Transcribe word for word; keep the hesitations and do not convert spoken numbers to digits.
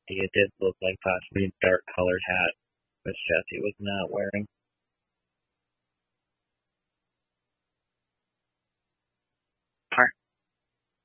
It did look like possibly a dark colored hat, which Jesse was not wearing.